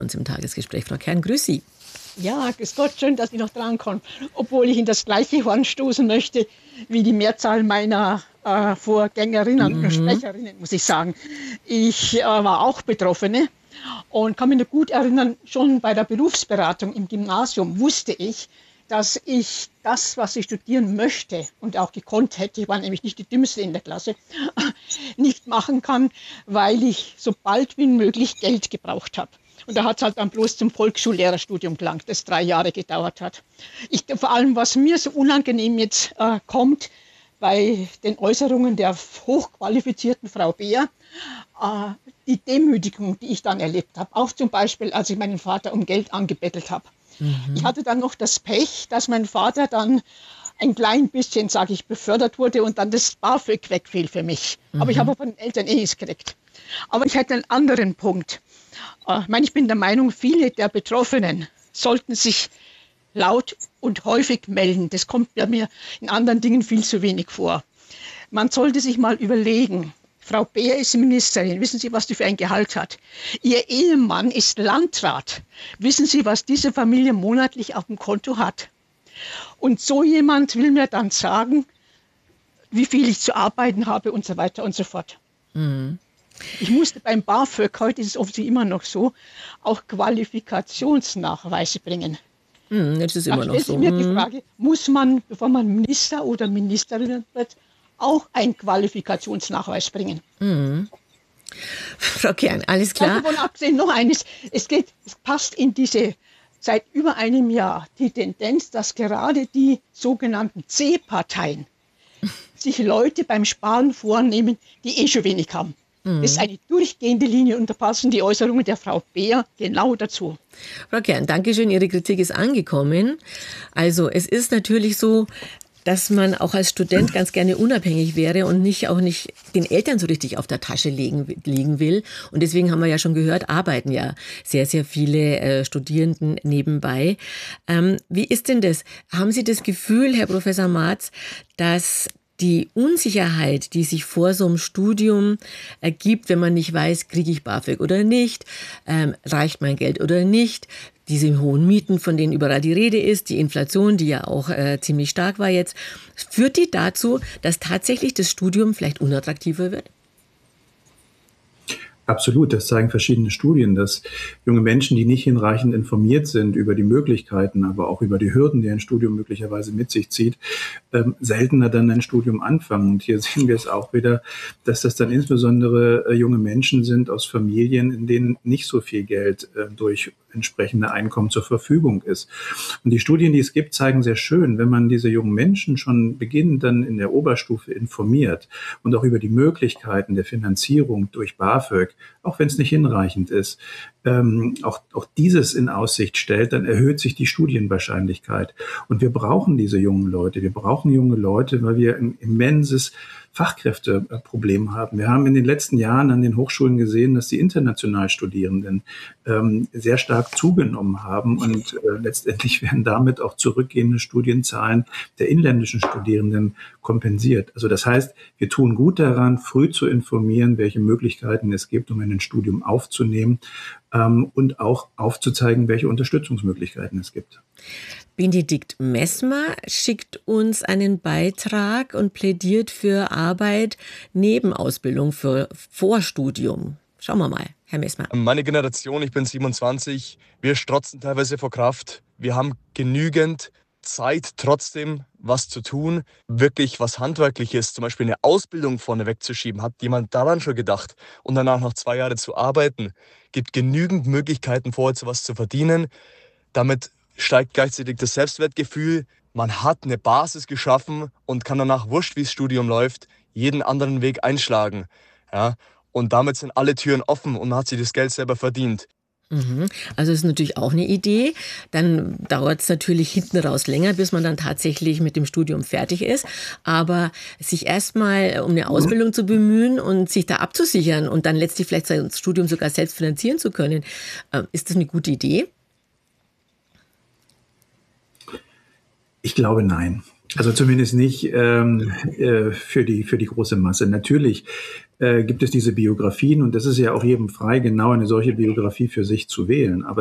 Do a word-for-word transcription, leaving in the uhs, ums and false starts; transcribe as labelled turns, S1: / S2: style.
S1: uns im Tagesgespräch. Frau Kern, grüß Sie.
S2: Ja, grüß Gott, schön, dass ich noch drankomme. Obwohl ich in das gleiche Horn stoßen möchte wie die Mehrzahl meiner äh, Vorgängerinnen und
S1: Mhm.
S2: Sprecherinnen, muss ich sagen. Ich äh, war auch Betroffene und kann mich noch gut erinnern, schon bei der Berufsberatung im Gymnasium wusste ich, dass ich das, was ich studieren möchte und auch gekonnt hätte, ich war nämlich nicht die Dümmste in der Klasse, nicht machen kann, weil ich so bald wie möglich Geld gebraucht habe. Und da hat es halt dann bloß zum Volksschullehrerstudium gelangt, das drei Jahre gedauert hat. Ich, vor allem, was mir so unangenehm jetzt äh, kommt, bei den Äußerungen der hochqualifizierten Frau Beer, äh, die Demütigung, die ich dann erlebt habe. Auch zum Beispiel, als ich meinen Vater um Geld angebettelt habe. Mhm. Ich hatte dann noch das Pech, dass mein Vater dann ein klein bisschen, sage ich, befördert wurde und dann das BAföG wegfiel für mich. Mhm. Aber ich habe von den Eltern eh nichts gekriegt. Aber ich hätte einen anderen Punkt. Ich meine, ich bin der Meinung, viele der Betroffenen sollten sich laut und häufig melden. Das kommt bei mir in anderen Dingen viel zu wenig vor. Man sollte sich mal überlegen, Frau Beer ist Ministerin, wissen Sie, was die für ein Gehalt hat? Ihr Ehemann ist Landrat. Wissen Sie, was diese Familie monatlich auf dem Konto hat? Und so jemand will mir dann sagen, wie viel ich zu arbeiten habe und so weiter und so fort. Mhm. Ich musste beim BAföG, heute ist es offensichtlich immer noch so, auch Qualifikationsnachweise bringen.
S1: Mm, das ist immer
S2: da
S1: noch
S2: stellt
S1: so.
S2: sich mir
S1: Mm.
S2: die Frage, muss man, bevor man Minister oder Ministerin wird, auch einen Qualifikationsnachweis bringen?
S1: Mm. Frau Kern, alles klar.
S2: Davon abgesehen noch eines, es, geht, es passt in diese seit über einem Jahr die Tendenz, dass gerade die sogenannten C-Parteien sich Leute beim Sparen vornehmen, die eh schon wenig haben. Mhm. Das ist eine durchgehende Linie und da passen die Äußerungen der Frau Beer genau dazu.
S1: Frau Kern, danke schön, Ihre Kritik ist angekommen. Also es ist natürlich so, dass man auch als Student ganz gerne unabhängig wäre und nicht auch nicht den Eltern so richtig auf der Tasche liegen, liegen will. Und deswegen haben wir ja schon gehört, arbeiten ja sehr, sehr viele äh, Studierenden nebenbei. Ähm, wie ist denn das? Haben Sie das Gefühl, Herr Professor Marz, dass die Unsicherheit, die sich vor so einem Studium ergibt, wenn man nicht weiß, kriege ich BAföG oder nicht, ähm, reicht mein Geld oder nicht, diese hohen Mieten, von denen überall die Rede ist, die Inflation, die ja auch äh, ziemlich stark war jetzt, führt die dazu, dass tatsächlich das Studium vielleicht unattraktiver wird?
S3: Absolut, das zeigen verschiedene Studien, dass junge Menschen, die nicht hinreichend informiert sind über die Möglichkeiten, aber auch über die Hürden, die ein Studium möglicherweise mit sich zieht, ähm, seltener dann ein Studium anfangen. Und hier sehen wir es auch wieder, dass das dann insbesondere äh, junge Menschen sind aus Familien, in denen nicht so viel Geld äh, durch entsprechende Einkommen zur Verfügung ist. Und die Studien, die es gibt, zeigen sehr schön, wenn man diese jungen Menschen schon beginnend dann in der Oberstufe informiert und auch über die Möglichkeiten der Finanzierung durch BAföG, auch wenn es nicht hinreichend ist, ähm, auch, auch dieses in Aussicht stellt, dann erhöht sich die Studienwahrscheinlichkeit. Und wir brauchen diese jungen Leute. Wir brauchen junge Leute, weil wir ein immenses Fachkräfteproblem haben. Wir haben in den letzten Jahren an den Hochschulen gesehen, dass die international Studierenden ähm, sehr stark zugenommen haben und äh, letztendlich werden damit auch zurückgehende Studienzahlen der inländischen Studierenden kompensiert. Also das heißt, wir tun gut daran, früh zu informieren, welche Möglichkeiten es gibt, um ein Studium aufzunehmen ähm, und auch aufzuzeigen, welche Unterstützungsmöglichkeiten es gibt.
S1: Benedikt Messmer schickt uns einen Beitrag und plädiert für Arbeit neben Ausbildung, für Vorstudium. Schauen wir mal, Herr Messmer.
S4: Meine Generation, ich bin siebenundzwanzig, wir strotzen teilweise vor Kraft. Wir haben genügend Zeit, trotzdem was zu tun, wirklich was Handwerkliches, zum Beispiel eine Ausbildung vorne wegzuschieben. Hat jemand daran schon gedacht? Und danach noch zwei Jahre zu arbeiten? Gibt genügend Möglichkeiten, vorher zu was zu verdienen. Damit steigt gleichzeitig das Selbstwertgefühl. Man hat eine Basis geschaffen und kann danach, wurscht wie das Studium läuft, jeden anderen Weg einschlagen. Ja? Und damit sind alle Türen offen und man hat sich das Geld selber verdient.
S1: Mhm. Also das ist natürlich auch eine Idee. Dann dauert es natürlich hinten raus länger, bis man dann tatsächlich mit dem Studium fertig ist. Aber sich erstmal um eine Ausbildung zu bemühen und sich da abzusichern und dann letztlich vielleicht sein Studium sogar selbst finanzieren zu können, ist das eine gute Idee?
S3: Ich glaube, nein. Also zumindest nicht ähm, äh, für die, für die große Masse. Natürlich äh, gibt es diese Biografien und das ist ja auch jedem frei, genau eine solche Biografie für sich zu wählen. Aber